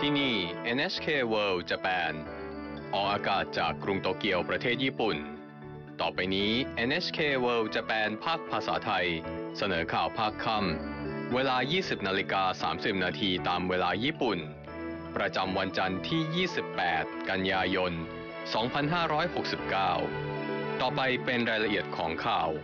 ที่นี่ NHK World Japan ออกอากาศจากกรุงโตเกียวประเทศญี่ปุ่นต่อไปนี้ NHK World Japan ภาคภาษาไทยเสนอข่าวภาคค่ำเวลา 20:30 นาทีตามเวลาญี่ปุ่นประจำวันจันทร์ที่ 28 กันยายน 2569 ต่อไปเป็นรายละเอียดของข่าว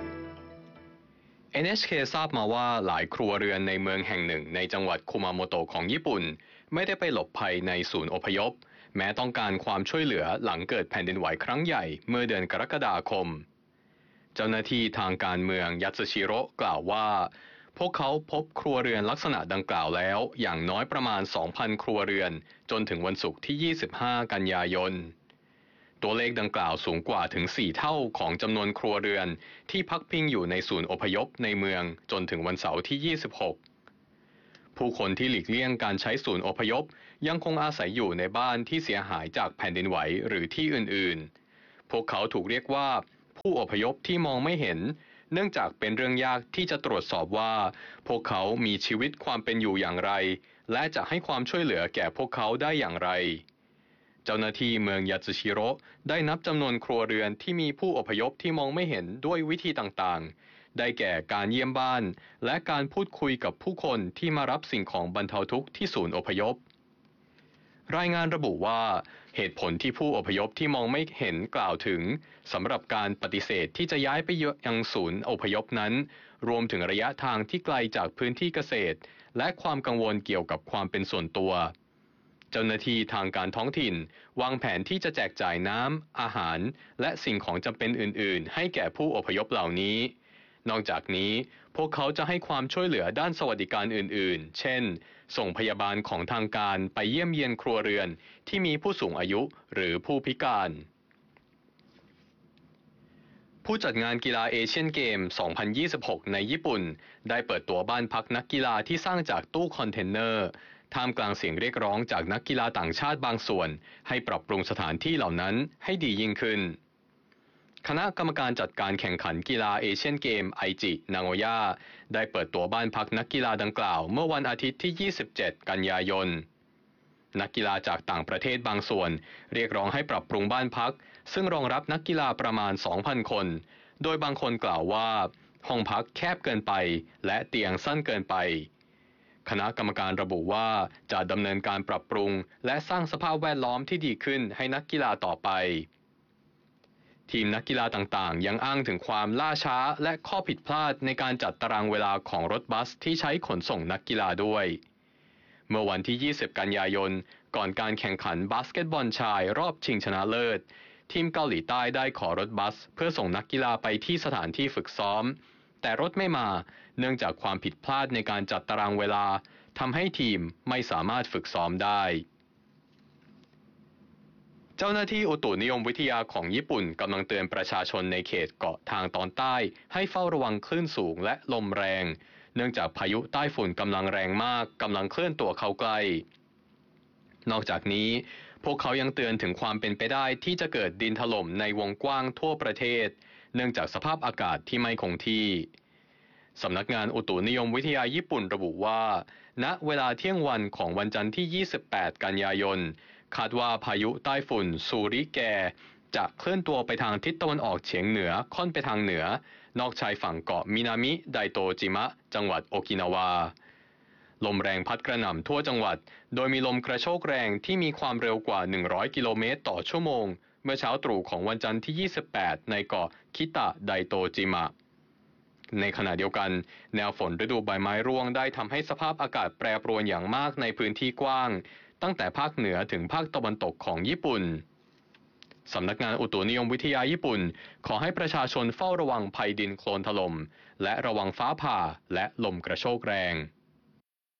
NHK ทราบมาว่าหลายครัวเรือนในเมืองแห่งหนึ่งในจังหวัดคุมาโมโตะของญี่ปุ่นไม่ได้ไปหลบภัยในศูนย์อพยพแม้ต้องการความช่วยเหลือหลังเกิดแผ่นดินไหวครั้งใหญ่เมื่อเดือนกรกฎาคมเจ้าหน้าที่ทางการเมืองยัตสึชิโร่กล่าวว่าพวกเขาพบครัวเรือนลักษณะดังกล่าวแล้วอย่างน้อยประมาณ 2,000 ครัวเรือนจนถึงวันศุกร์ที่ 25 กันยายนตัวเลขดังกล่าวสูงกว่าถึง 4 เท่าของจำนวนครัวเรือนที่พักพิงอยู่ในศูนย์อพยพในเมืองจนถึงวันเสาร์ที่ 26 ผู้คนที่หลีกเลี่ยงการใช้ศูนย์อพยพยังคงอาศัยอยู่ในบ้านที่เสียหายจากแผ่นดินไหวหรือที่อื่นๆพวกเขาถูกเรียกว่าผู้อพยพที่มองไม่เห็นเนื่องจากเป็นเรื่องยากที่จะตรวจสอบว่าพวกเขามีชีวิตความเป็นอยู่อย่างไรและจะให้ความช่วยเหลือแก่พวกเขาได้อย่างไรเจ้าหน้าที่เมืองยาสึชิโร่ได้นับจำนวนครัวเรือนที่มีผู้อพยพที่มองไม่เห็นด้วยวิธีต่างๆได้แก่การเยี่ยมบ้านและการพูดคุยกับผู้คนที่มารับสิ่งของบรรเทาทุกข์ที่ศูนย์อพยพรายงานระบุว่าเหตุผลที่ผู้อพยพที่มองไม่เห็นกล่าวถึงสำหรับการปฏิเสธที่จะย้ายไปยังศูนย์อพยพนั้นรวมถึงระยะทางที่ไกลจากพื้นที่เกษตรและความกังวลเกี่ยวกับความเป็นส่วนตัวเจ้าหน้าที่ทางการท้องถิ่นวางแผนที่จะแจกจ่ายน้ำอาหารและสิ่งของจำเป็นอื่นๆให้แก่ผู้อพยพเหล่านี้นอกจากนี้พวกเขาจะให้ความช่วยเหลือด้านสวัสดิการอื่นๆเช่นส่งพยาบาลของทางการไปเยี่ยมเยียนครัวเรือนที่มีผู้สูงอายุหรือผู้พิการผู้จัดงานกีฬาเอเชียนเกม 2026 ในญี่ปุ่นได้เปิดตัวบ้านพักนักกีฬาที่สร้างจากตู้คอนเทนเนอร์ท่ามกลางเสียงเรียกร้องจากนักกีฬาต่างชาติบางส่วนให้ปรับปรุงสถานที่เหล่านั้นให้ดียิ่งขึ้นคณะกรรมการจัดการแข่งขันกีฬาเอเชียนเกมไอจินางโอย่าได้เปิดตัวบ้านพักนักกีฬาดังกล่าวเมื่อวันอาทิตย์ที่ 27 กันยายนนักกีฬาจากต่างประเทศบางส่วนเรียกร้องให้ปรับปรุงบ้านพักซึ่งรองรับนักกีฬาประมาณ 2,000 คนโดยบางคนกล่าวว่าห้องพักแคบเกินไปและเตียงสั้นเกินไปคณะกรรมการระบุว่าจะดำเนินการปรับปรุงและสร้างสภาพแวดล้อมที่ดีขึ้นให้นักกีฬาต่อไปทีมนักกีฬาต่างๆยังอ้างถึงความล่าช้าและข้อผิดพลาดในการจัดตารางเวลาของรถบัสที่ใช้ขนส่งนักกีฬาด้วยเมื่อวันที่ 20 กันยายนก่อนการแข่งขันบาสเกตบอลชายรอบชิงชนะเลิศทีมเกาหลีใต้ได้ขอรถบัสเพื่อส่งนักกีฬาไปที่สถานที่ฝึกซ้อมแต่รถไม่มาเนื่องจากความผิดพลาดในการจัดตารางเวลาทำให้ทีมไม่สามารถฝึกซ้อมได้เจ้าหน้าที่อุตุนิยมวิทยาของญี่ปุ่นกำลังเตือนประชาชนในเขตเกาะทางตอนใต้ให้เฝ้าระวังคลื่นสูงและลมแรงเนื่องจากพายุใต้ฝุ่นกำลังแรงมากกำลังเคลื่อนตัวเข้าใกล้นอกจากนี้พวกเขายังเตือนถึงความเป็นไปได้ที่จะเกิดดินถล่มในวงกว้างทั่วประเทศเนื่องจากสภาพอากาศที่ไม่คงที่สำนักงานอุตุนิยมวิทยาญี่ปุ่นระบุว่าณเวลาเที่ยงวันของวันจันทร์ที่ 28 กันยายนคาดว่าพายุใต้ฝุ่นซูริแกจะเคลื่อนตัวไปทางทิศตะวันออกเฉียงเหนือค่อนไปทางเหนือนอกชายฝั่งเกาะมินามิไดโตจิมะจังหวัดโอกินาวาลมแรงพัดกระหน่ำทั่วจังหวัดโดยมีลมกระโชกแรงที่มีความเร็วกว่า100กิโลเมตรต่อชั่วโมงเมื่อเช้าตรู่ของวันจันทร์ที่ 28 ในเกาะคิตะไดโตจิมะในขณะเดียวกันแนวฝนฤดูใบไม้ร่วงได้ทำให้สภาพอากาศแปรปรวนอย่างมากในพื้นที่กว้างตั้งแต่ภาคเหนือถึงภาคตะวันตกของญี่ปุ่นสำนักงานอุตุนิยมวิทยาญี่ปุ่นขอให้ประชาชนเฝ้าระวังภัยดินโคลนถล่มและระวังฟ้าผ่าและลมกระโชกแรง